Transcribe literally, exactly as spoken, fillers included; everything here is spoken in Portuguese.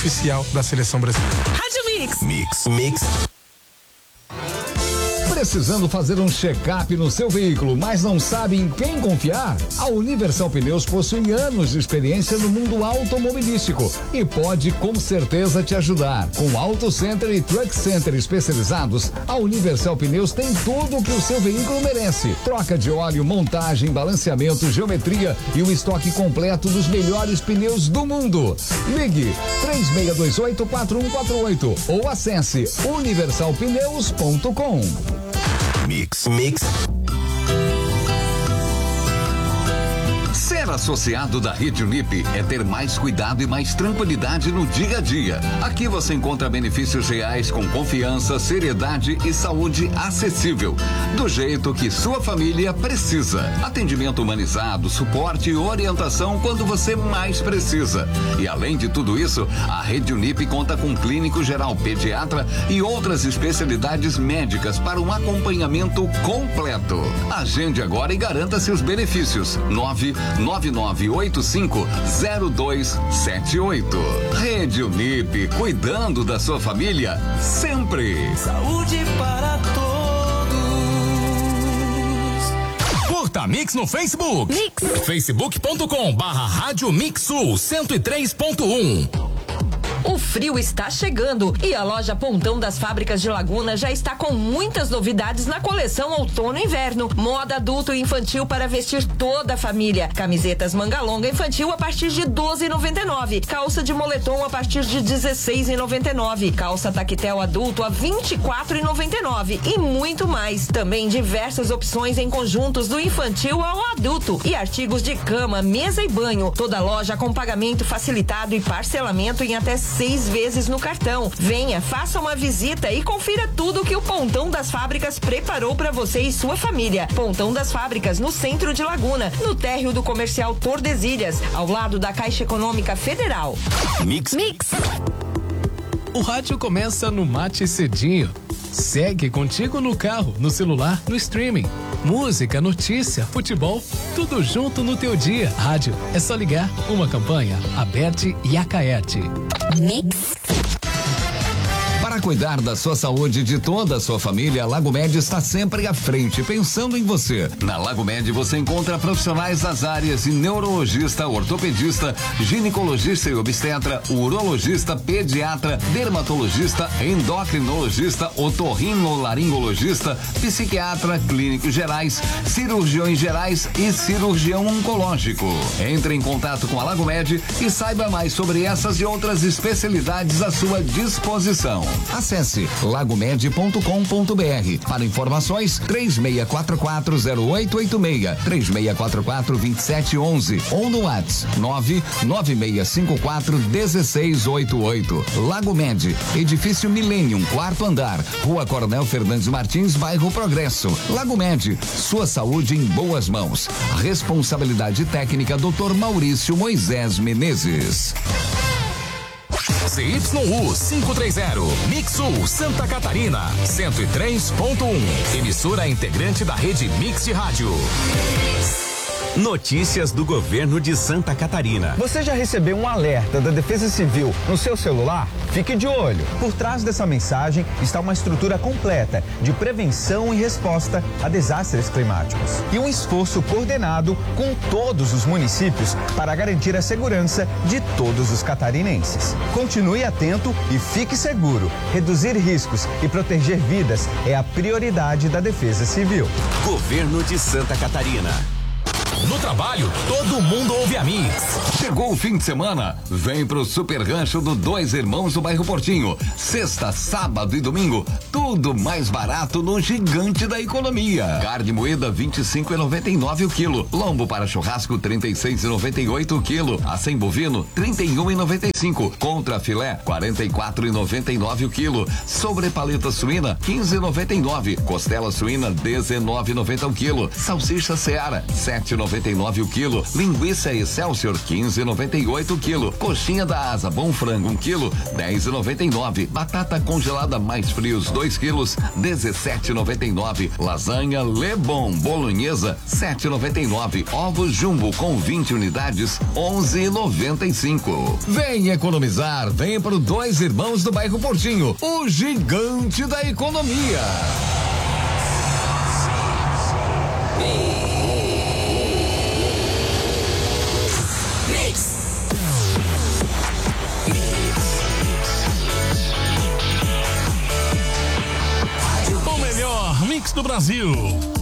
oficial da seleção brasileira. Rádio Mix. Mix. Mix. Precisando fazer um check-up no seu veículo, mas não sabe em quem confiar? A Universal Pneus possui anos de experiência no mundo automobilístico e pode com certeza te ajudar. Com Auto Center e Truck Center especializados, a Universal Pneus tem tudo o que o seu veículo merece. Troca de óleo, montagem, balanceamento, geometria e o estoque completo dos melhores pneus do mundo. Ligue três seis dois oito, quatro um quatro oito ou acesse universal pneus ponto com. Mix. Mix. Ser associado da Rede Unip é ter mais cuidado e mais tranquilidade no dia a dia. Aqui você encontra benefícios reais com confiança, seriedade e saúde acessível, do jeito que sua família precisa. Atendimento humanizado, suporte e orientação quando você mais precisa. E além de tudo isso, a Rede Unip conta com clínico geral, pediatra e outras especialidades médicas para um acompanhamento completo. Agende agora e garanta seus benefícios. nove nove nove oito cinco zero dois sete oito. Rede Unip, cuidando da sua família sempre. Saúde para todos. Curta Mix no Facebook. Mix. facebook ponto com barra Rádio Mix Sul cento e três ponto um. O frio está chegando e a loja Pontão das Fábricas de Laguna já está com muitas novidades na coleção outono e inverno. Moda adulto e infantil para vestir toda a família. Camisetas manga longa infantil a partir de doze e noventa e nove. Calça de moletom a partir de dezesseis e noventa e nove. Calça tactel adulto a vinte e quatro e noventa e nove. E muito mais. Também diversas opções em conjuntos do infantil ao adulto e artigos de cama, mesa e banho. Toda loja com pagamento facilitado e parcelamento em até seis vezes no cartão. Venha, faça uma visita e confira tudo que o Pontão das Fábricas preparou para você e sua família. Pontão das Fábricas, no centro de Laguna, no térreo do comercial Tordesilhas, ao lado da Caixa Econômica Federal. Mix. Mix. O rádio começa no mate cedinho. Segue contigo no carro, no celular, no streaming. Música, notícia, futebol, tudo junto no teu dia. Rádio, é só ligar. Uma campanha, Aberte e Acaerte. Mix. Para cuidar da sua saúde e de toda a sua família, a Lago Med está sempre à frente, pensando em você. Na Lago Med você encontra profissionais das áreas de neurologista, ortopedista, ginecologista e obstetra, urologista, pediatra, dermatologista, endocrinologista, otorrinolaringologista, psiquiatra, clínicos gerais, cirurgiões gerais e cirurgião oncológico. Entre em contato com a Lago Med e saiba mais sobre essas e outras especialidades à sua disposição. Acesse lagomed ponto com ponto br. Para informações, três seis quatro quatro zero oito oito seis, três seis quatro quatro dois sete um um ou no WhatsApp nove nove seis cinco quatro um seis oito oito. Lago Med, edifício Millennium, quarto andar, Rua Coronel Fernandes Martins, bairro Progresso. Lago Med, sua saúde em boas mãos. Responsabilidade técnica doutor Maurício Moisés Menezes. C Y U quinhentos e trinta, Mix Sul, Santa Catarina, cento e três ponto um. Emissora integrante da rede Mix de Rádio. Notícias do governo de Santa Catarina. Você já recebeu um alerta da Defesa Civil no seu celular? Fique de olho. Por trás dessa mensagem está uma estrutura completa de prevenção e resposta a desastres climáticos. E um esforço coordenado com todos os municípios para garantir a segurança de todos os catarinenses. Continue atento e fique seguro. Reduzir riscos e proteger vidas é a prioridade da Defesa Civil. Governo de Santa Catarina. No trabalho, todo mundo ouve a Mix. Chegou o fim de semana? Vem pro Super Rancho do Dois Irmãos do bairro Portinho. Sexta, sábado e domingo, tudo mais barato no gigante da economia. Carne moída vinte e cinco e noventa e nove o quilo. Lombo para churrasco trinta e seis e noventa e oito o quilo. Acém bovino trinta e um e noventa e cinco. Contra filé quarenta e quatro e noventa e nove o quilo. Sobre paleta suína quinze e noventa e nove. Costela suína dezenove e noventa o quilo. Salsicha Seara sete e noventa noventa e nove o quilo. Linguiça Excelsior quinze e noventa e oito o quilo. Coxinha da Asa Bom Frango um quilo, dez e noventa e nove. Batata congelada mais frios dois quilos, dezessete e noventa e nove. Lasanha Lebon Bolonhesa sete e noventa e nove. Ovos Jumbo com vinte unidades, onze e noventa e cinco. Vem economizar, vem para o Dois Irmãos do Bairro Portinho, o gigante da economia. O melhor mix do Brasil.